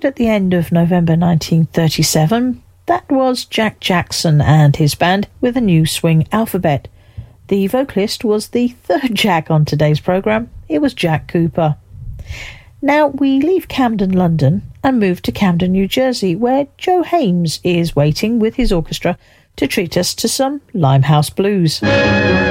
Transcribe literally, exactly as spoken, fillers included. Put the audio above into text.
died at the end of November nineteen thirty-seven. That was Jack Jackson and his band with a new swing alphabet. The vocalist was the third Jack on today's programme. It was Jack Cooper. Now we leave Camden, London, and move to Camden, New Jersey, where Joe Hames is waiting with his orchestra to treat us to some Limehouse Blues.